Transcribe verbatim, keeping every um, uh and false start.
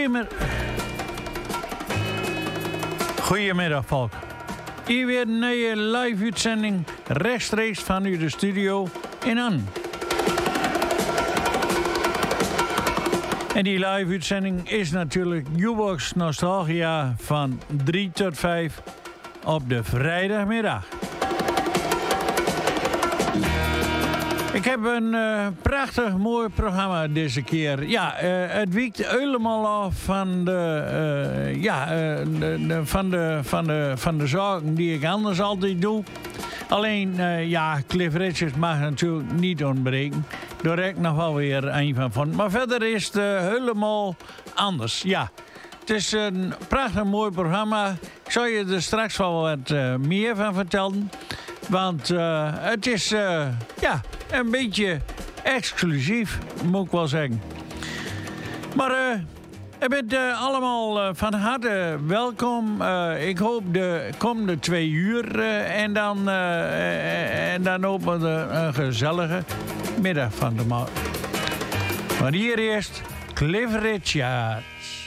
Goedemiddag. Goedemiddag, volk. Hier weer een nieuwe live-uitzending rechtstreeks vanuit de studio in An. En die live-uitzending is natuurlijk Jukebox Nostalgia van drie tot vijf op de vrijdagmiddag. Ik heb een uh, prachtig mooi programma deze keer. Ja, uh, het wiekt helemaal af van de, uh, ja, uh, de, de, van, de, van, de, van de zaken die ik anders altijd doe. Alleen, uh, ja, Cliff Richard mag natuurlijk niet ontbreken. Daar heb ik nog wel weer een van vond. Maar verder is het uh, helemaal anders, ja. Het is een prachtig mooi programma. Ik zal je er straks wel wat uh, meer van vertellen. Want uh, het is uh, ja, een beetje exclusief, moet ik wel zeggen. Maar uh, je bent uh, allemaal uh, van harte welkom. Uh, ik hoop de komende twee uur. Uh, en, dan, uh, en dan openen we een gezellige middag van de morgen. Maar hier eerst Cliff Richard.